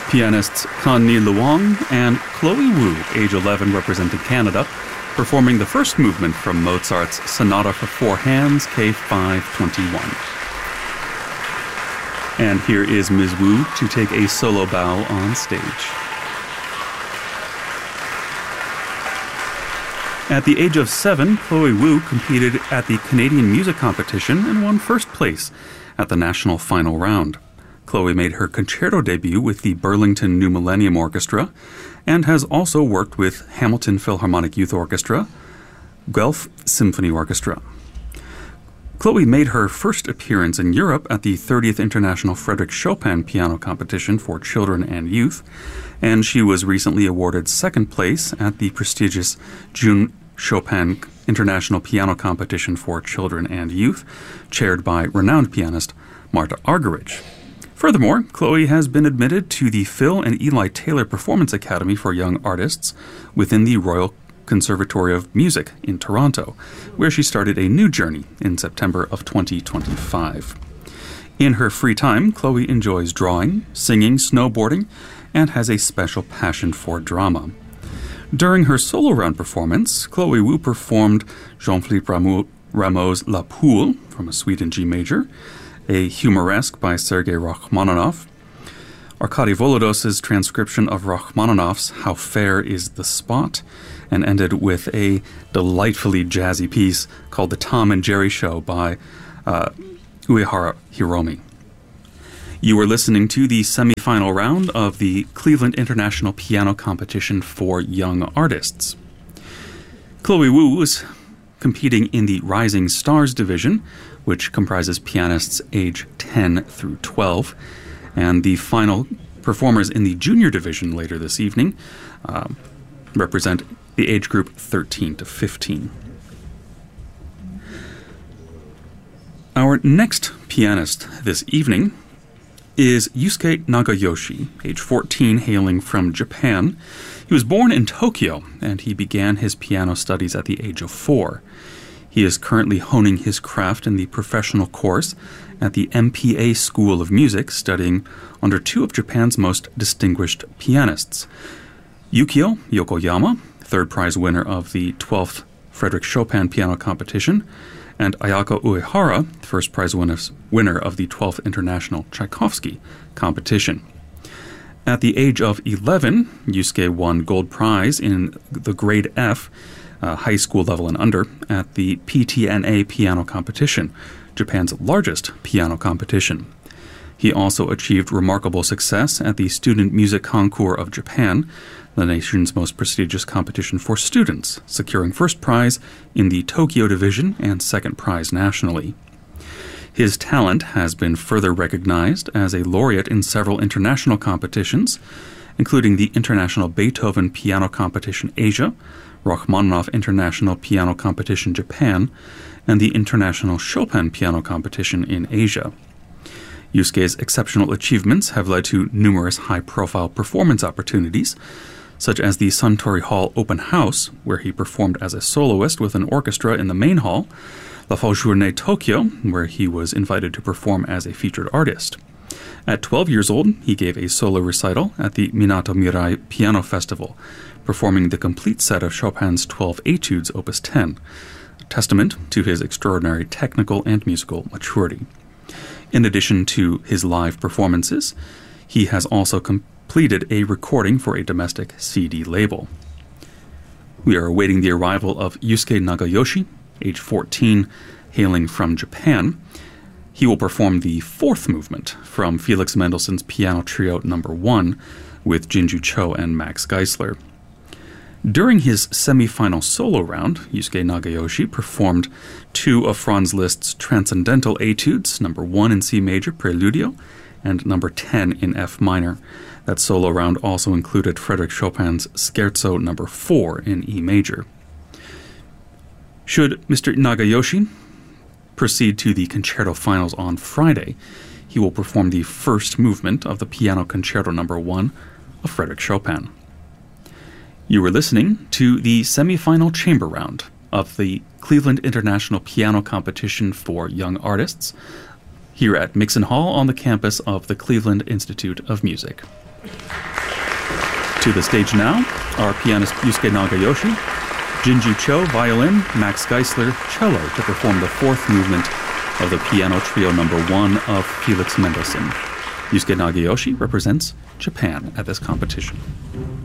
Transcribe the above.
Pianists Kan-ni Luong and Chloe Wu, age 11, representing Canada, performing the first movement from Mozart's Sonata for Four Hands, K521. And here is Ms. Wu to take a solo bow on stage. At the age of 7, Chloe Wu competed at the Canadian Music Competition and won first place at the national final round. Chloe made her concerto debut with the Burlington New Millennium Orchestra and has also worked with Hamilton Philharmonic Youth Orchestra, Guelph Symphony Orchestra. Chloe made her first appearance in Europe at the 30th International Frédéric Chopin Piano Competition for Children and Youth, and she was recently awarded second place at the prestigious June Chopin International Piano Competition for Children and Youth, chaired by renowned pianist Marta Argerich. Furthermore, Chloe has been admitted to the Phil and Eli Taylor Performance Academy for Young Artists within the Royal Conservatory of Music in Toronto, where she started a new journey in September of 2025. In her free time, Chloe enjoys drawing, singing, snowboarding, and has a special passion for drama. During her solo round performance, Chloe Wu performed Jean-Philippe Rameau's La Poule from a suite in G major, a humoresque by Sergei Rachmaninoff, Arkady Volodos's transcription of Rachmaninoff's How Fair is the Spot, and ended with a delightfully jazzy piece called The Tom and Jerry Show by Uehara Hiromi. You are listening to the semifinal round of the Cleveland International Piano Competition for Young Artists. Chloe Wu is competing in the Rising Stars division, which comprises pianists age 10 through 12, and the final performers in the junior division later this evening represent the age group 13 to 15. Our next pianist this evening is Yusuke Nagayoshi, age 14, hailing from Japan. He was born in Tokyo, and he began his piano studies at the age of 4. He is currently honing his craft in the professional course at the MPA School of Music, studying under two of Japan's most distinguished pianists, Yukio Yokoyama, third prize winner of the 12th Frédéric Chopin Piano Competition, and Ayako Uehara, first prize winner of the 12th International Tchaikovsky Competition. At the age of 11, Yusuke won gold prize in the grade F, high school level and under, at the PTNA Piano Competition, Japan's largest piano competition. He also achieved remarkable success at the Student Music Concours of Japan, the nation's most prestigious competition for students, securing first prize in the Tokyo division and second prize nationally. His talent has been further recognized as a laureate in several international competitions, including the International Beethoven Piano Competition Asia, Rachmaninoff International Piano Competition Japan, and the International Chopin Piano Competition in Asia. Yusuke's exceptional achievements have led to numerous high-profile performance opportunities, such as the Suntory Hall Open House, where he performed as a soloist with an orchestra in the main hall, La Folle Journée Tokyo, where he was invited to perform as a featured artist. At 12 years old, he gave a solo recital at the Minato Mirai Piano Festival, performing the complete set of Chopin's 12 Etudes, Opus 10, a testament to his extraordinary technical and musical maturity. In addition to his live performances, he has also completed a recording for a domestic CD label. We are awaiting the arrival of Yusuke Nagayoshi, age 14, hailing from Japan. He will perform the fourth movement from Felix Mendelssohn's Piano Trio No. 1 with Jinju Cho and Max Geisler. During his semi-final solo round, Yusuke Nagayoshi performed two of Franz Liszt's Transcendental Etudes, No. 1 in C major, Preludio, and No. 10 in F minor. That solo round also included Frédéric Chopin's Scherzo No. 4 in E major. Should Mr. Nagayoshi proceed to the concerto finals on Friday, he will perform the first movement of the Piano Concerto No. 1 of Frédéric Chopin. You were listening to the semifinal chamber round of the Cleveland International Piano Competition for Young Artists here at Mixon Hall on the campus of the Cleveland Institute of Music. To the stage now, our pianist Yusuke Nagayoshi, Jinju Cho, violin, Max Geisler, cello, to perform the fourth movement of the Piano Trio No. 1 of Felix Mendelssohn. Yusuke Nagayoshi represents Japan at this competition.